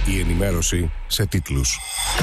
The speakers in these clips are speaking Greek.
Η ενημέρωση σε τίτλους.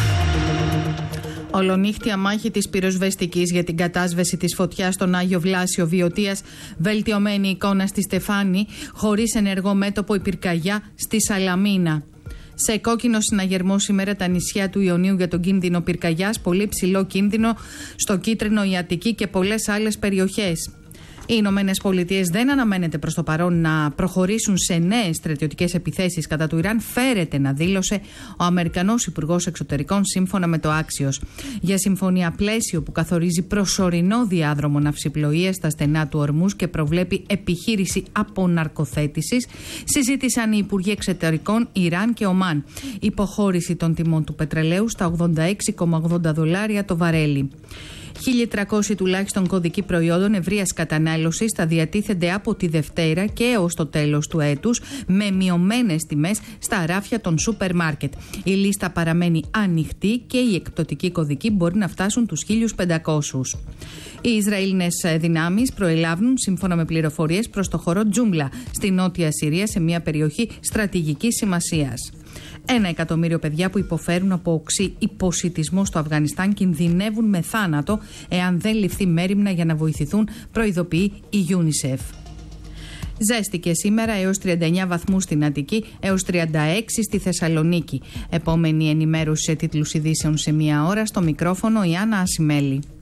Ολονύχτια μάχη της πυροσβεστικής για την κατάσβεση της φωτιάς στον Άγιο Βλάσιο Βιωτίας. Βελτιωμένη εικόνα στη Στεφάνη, χωρίς ενεργό μέτωπο η πυρκαγιά στη Σαλαμίνα. Σε κόκκινο συναγερμό σήμερα τα νησιά του Ιωνίου για τον κίνδυνο πυρκαγιάς. Πολύ ψηλό κίνδυνο στο κίτρινο η Αττική και πολλές άλλες περιοχές. Οι Ηνωμένες Πολιτείες δεν αναμένεται προς το παρόν να προχωρήσουν σε νέες στρατιωτικές επιθέσεις κατά του Ιράν, φέρεται να δήλωσε ο Αμερικανός Υπουργός Εξωτερικών σύμφωνα με το Axios. Για συμφωνία πλαίσιο που καθορίζει προσωρινό διάδρομο ναυσιπλοείας στα στενά του Ορμούς και προβλέπει επιχείρηση αποναρκοθέτησης, συζήτησαν οι Υπουργοί Εξωτερικών Ιράν και Ομάν. Υποχώρηση των τιμών του πετρελαίου στα $86,80 το βαρέλι. 1.300 τουλάχιστον κωδικοί προϊόντων ευρείας κατανάλωσης θα διατίθενται από τη Δευτέρα και έως το τέλος του έτους με μειωμένες τιμές στα ράφια των σούπερ μάρκετ. Η λίστα παραμένει ανοιχτή και οι εκπτωτικοί κωδικοί μπορεί να φτάσουν τους 1.500. Οι Ισραηλινές δυνάμεις προελάβουν, σύμφωνα με πληροφορίες, προς το χώρο Τζούμλα, στη νότια Συρία, σε μια περιοχή στρατηγικής σημασίας. 1 εκατομμύριο παιδιά που υποφέρουν από οξύ υποσιτισμό στο Αφγανιστάν κινδυνεύουν με θάνατο εάν δεν ληφθεί μέριμνα για να βοηθηθούν, προειδοποιεί η UNICEF. Ζέστηκε σήμερα έως 39 βαθμούς στην Αττική, έως 36 στη Θεσσαλονίκη. Επόμενη ενημέρωση σε τίτλους ειδήσεων σε 1 ώρα, στο μικρόφωνο η Άννα Ασημέλη.